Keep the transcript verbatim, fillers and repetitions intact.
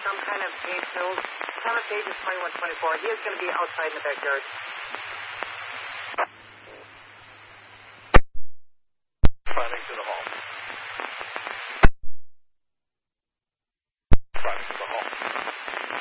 some kind of paint pills. Thomas Page is twenty-one twenty-four. He is going to be outside in the backyard.